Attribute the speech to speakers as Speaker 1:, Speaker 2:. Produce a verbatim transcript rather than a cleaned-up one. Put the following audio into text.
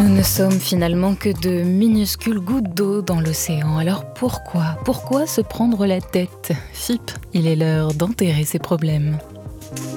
Speaker 1: Nous ne sommes finalement que de minuscules gouttes d'eau dans l'océan. Alors pourquoi Pourquoi se prendre la tête? F I P, il est l'heure d'enterrer ses problèmes.